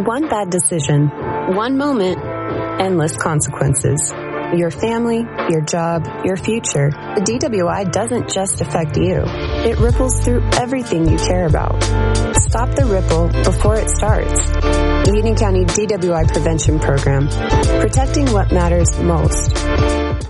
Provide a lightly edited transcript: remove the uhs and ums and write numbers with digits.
One bad decision, one moment, endless consequences. Your family, your job, your future. The DWI doesn't just affect you. It ripples through everything you care about. Stop the ripple before it starts. Union County DWI Prevention Program. Protecting what matters most.